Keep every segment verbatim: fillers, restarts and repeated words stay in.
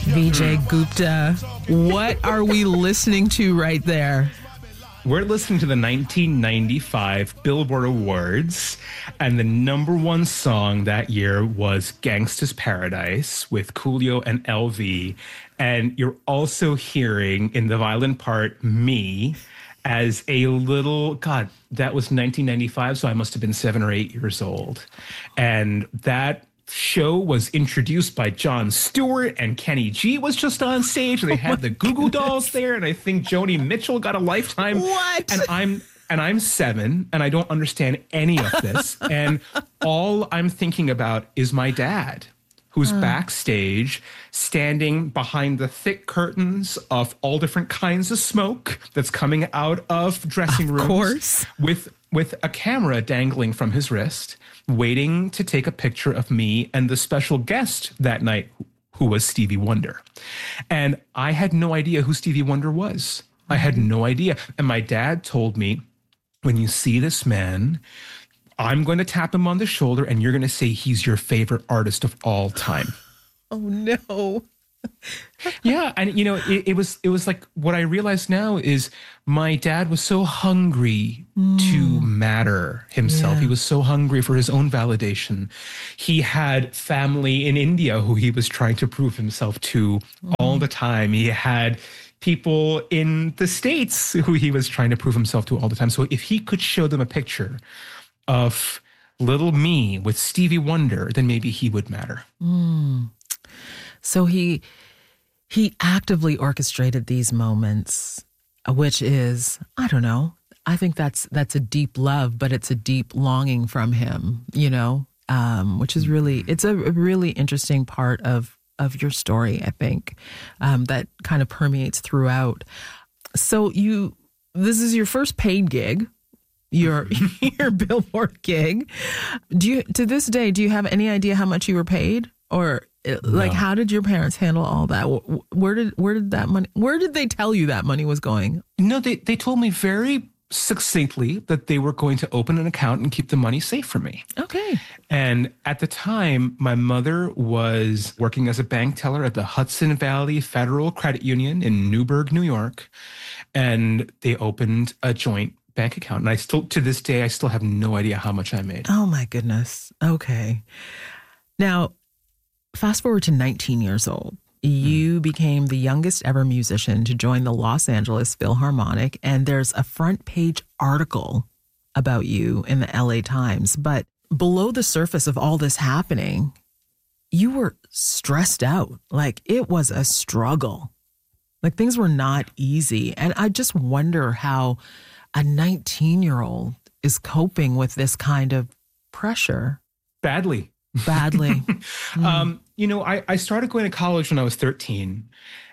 Vijay Gupta, what are we listening to right there? We're listening to the nineteen ninety-five Billboard Awards, and the number one song that year was Gangsta's Paradise with Coolio and L V. And you're also hearing in the violin part me as a little, God, that was nineteen ninety-five, so I must have been seven or eight years old. And that show was introduced by Jon Stewart, and Kenny G was just on stage, and they had the Goo Goo Dolls there, and I think Joni Mitchell got a Lifetime. What? And I'm and I'm seven, and I don't understand any of this, and all I'm thinking about is my dad, who's uh. backstage, standing behind the thick curtains of all different kinds of smoke that's coming out of dressing rooms, of course, with with a camera dangling from his wrist, waiting to take a picture of me and the special guest that night, who was Stevie Wonder. And I had no idea who Stevie Wonder was. I had no idea. And my dad told me, when you see this man, I'm going to tap him on the shoulder and you're going to say he's your favorite artist of all time. Oh, no. Yeah. And, you know, it, it was it was like what I realize now is my dad was so hungry mm. to matter himself. Yeah. He was so hungry for his own validation. He had family in India who he was trying to prove himself to mm. all the time. He had people in the States who he was trying to prove himself to all the time. So if he could show them a picture of little me with Stevie Wonder, then maybe he would matter. Mm. So he he actively orchestrated these moments, which is, I don't know, I think that's that's a deep love, but it's a deep longing from him, you know, um, which is really, it's a really interesting part of, of your story, I think, um, that kind of permeates throughout. So you, this is your first paid gig. Your your Billboard gig. Do you to this day, do you have any idea how much you were paid? Or like, no. How did your parents handle all that? Where did where did that money? Where did they tell you that money was going? No, they they told me very succinctly that they were going to open an account and keep the money safe for me. Okay. And at the time, my mother was working as a bank teller at the Hudson Valley Federal Credit Union in Newburgh, New York, and they opened a joint bank account. And I still, to this day, I still have no idea how much I made. Oh my goodness. Okay. Now, fast forward to nineteen years old. You mm. became the youngest ever musician to join the Los Angeles Philharmonic, and there's a front page article about you in the L A Times. But below the surface of all this happening, you were stressed out. Like, it was a struggle. Like, things were not easy. And I just wonder how a nineteen-year-old is coping with this kind of pressure. Badly. Badly. mm. um, you know, I, I started going to college when I was thirteen,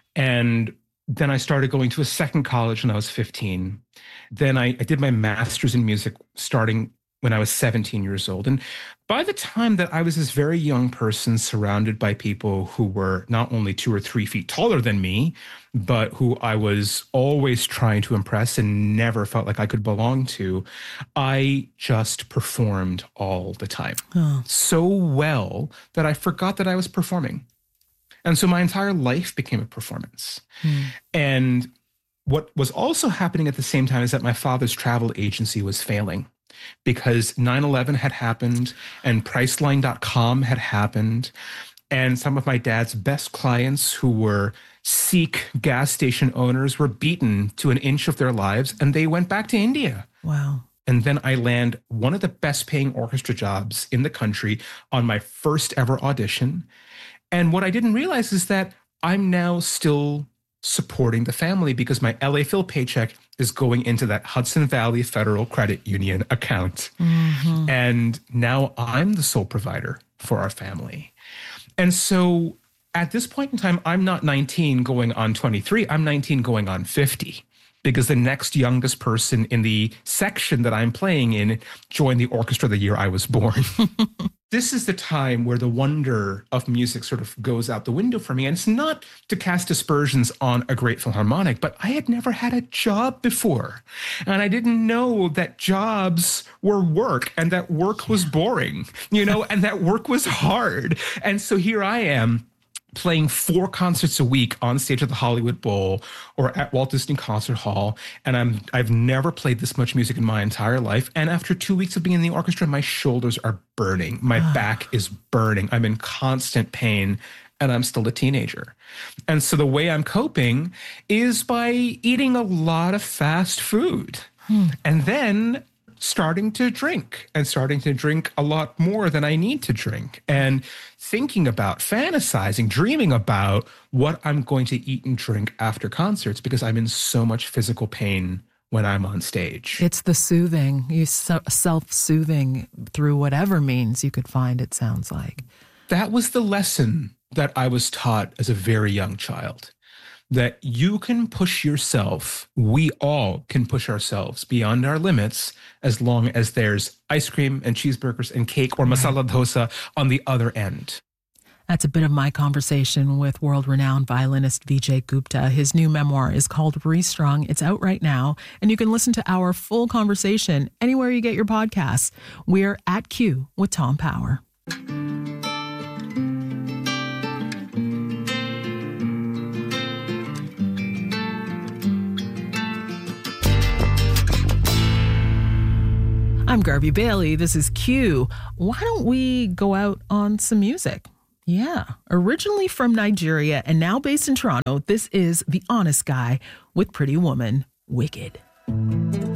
and then I started going to a second college when I was fifteen. Then I, I did my master's in music starting when I was seventeen years old. And by the time that I was this very young person surrounded by people who were not only two or three feet taller than me, but who I was always trying to impress and never felt like I could belong to, I just performed all the time. Oh. So well that I forgot that I was performing. And so my entire life became a performance. Hmm. And what was also happening at the same time is that my father's travel agency was failing, because nine eleven had happened and Priceline dot com had happened. And some of my dad's best clients, who were Sikh gas station owners, were beaten to an inch of their lives, and they went back to India. Wow. And then I land one of the best paying orchestra jobs in the country on my first ever audition. And what I didn't realize is that I'm now still supporting the family, because my L A Phil paycheck is going into that Hudson Valley Federal Credit Union account. Mm-hmm. And now I'm the sole provider for our family. And so at this point in time, I'm not nineteen going on twenty-three, I'm nineteen going on fifty. Because the next youngest person in the section that I'm playing in joined the orchestra the year I was born. This is the time where the wonder of music sort of goes out the window for me. And it's not to cast aspersions on a great Philharmonic, but I had never had a job before. And I didn't know that jobs were work, and that work was boring, you know, and that work was hard. And so here I am, playing four concerts a week on stage at the Hollywood Bowl or at Walt Disney Concert Hall. And I'm, I've never played this much music in my entire life. And after two weeks of being in the orchestra, my shoulders are burning. My back is burning. I'm in constant pain. And I'm still a teenager. And so the way I'm coping is by eating a lot of fast food. Hmm. And then starting to drink and starting to drink a lot more than I need to drink, and thinking about, fantasizing, dreaming about what I'm going to eat and drink after concerts because I'm in so much physical pain when I'm on stage. It's the soothing, you self-soothing through whatever means you could find, it sounds like. That was the lesson that I was taught as a very young child. That you can push yourself, we all can push ourselves beyond our limits as long as there's ice cream and cheeseburgers and cake or masala dosa on the other end. That's a bit of my conversation with world-renowned violinist Vijay Gupta. His new memoir is called Restrung. It's out right now, and you can listen to our full conversation anywhere you get your podcasts. We're at Q with Tom Power. I'm Garvey Bailey. This is Q. Why don't we go out on some music? Yeah. Originally from Nigeria and now based in Toronto, this is The Honest Guy with Pretty Woman, Wicked.